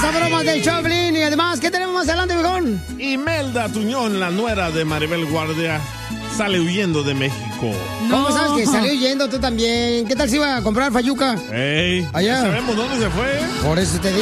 a bromas del Choplin. Y además, ¿qué tenemos más adelante, viejón? Imelda Tuñón, la nuera de Maribel Guardia, sale huyendo de México. ¿Cómo sabes que salió huyendo tú también? ¿Qué tal si iba a comprar fayuca? ¡Ey! Allá. ¿Sabemos dónde se fue? Por eso te digo.